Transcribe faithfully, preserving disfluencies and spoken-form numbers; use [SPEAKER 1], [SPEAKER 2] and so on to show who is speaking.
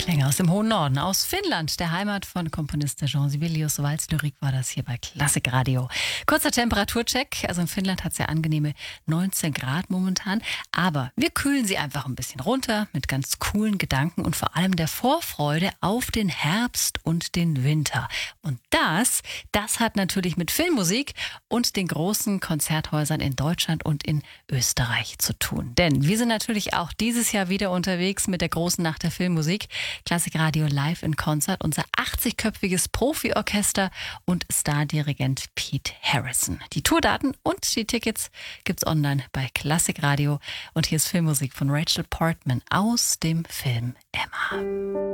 [SPEAKER 1] Klänge aus dem hohen Norden, aus Finnland, der Heimat von Komponist Jean Sibelius. Walzlyrik war das hier bei Klassikradio. Kurzer Temperaturcheck. Also in Finnland hat es ja angenehme neunzehn Grad momentan. Aber wir kühlen sie einfach ein bisschen runter mit ganz coolen Gedanken und vor allem der Vorfreude auf den Herbst und den Winter. Und das, das hat natürlich mit Filmmusik und den großen Konzerthäusern in Deutschland und in Österreich zu tun. Denn wir sind natürlich auch dieses Jahr wieder unterwegs mit der großen Nacht der Filmmusik. Klassikradio live in Konzert, unser achtzigköpfiges Profiorchester und Stardirigent Pete Harrison. Die Tourdaten und die Tickets gibt's online bei Klassikradio. Und hier ist Filmmusik von Rachel Portman aus dem Film Emma.